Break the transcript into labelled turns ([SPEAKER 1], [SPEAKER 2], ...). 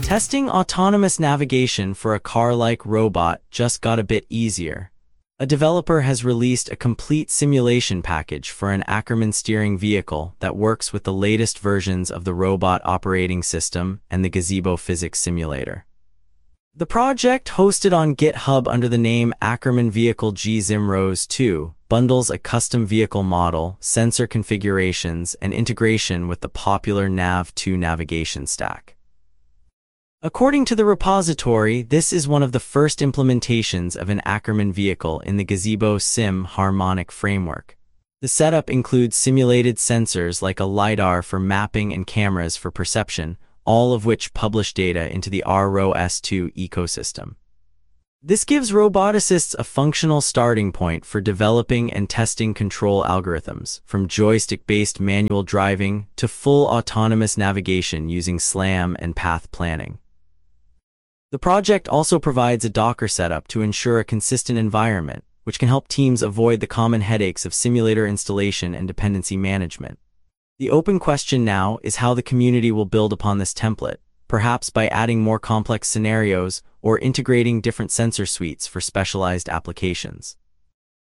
[SPEAKER 1] Testing autonomous navigation for a car-like robot just got a bit easier. A developer has released a complete simulation package for an Ackerman steering vehicle that works with the latest versions of the robot operating system and the Gazebo physics simulator. The project, hosted on GitHub under the name Ackerman Vehicle GZIMROS 2, bundles a custom vehicle model, sensor configurations, and integration with the popular Nav2 navigation stack. According to the repository, this is one of the first implementations of an Ackerman vehicle in the Gazebo Sim harmonic framework. The setup includes simulated sensors like a LiDAR for mapping and cameras for perception, all of which publish data into the ROS2 ecosystem. This gives roboticists a functional starting point for developing and testing control algorithms, from joystick-based manual driving to full autonomous navigation using SLAM and path planning. The project also provides a Docker setup to ensure a consistent environment, which can help teams avoid the common headaches of simulator installation and dependency management. The open question now is how the community will build upon this template, perhaps by adding more complex scenarios or integrating different sensor suites for specialized applications.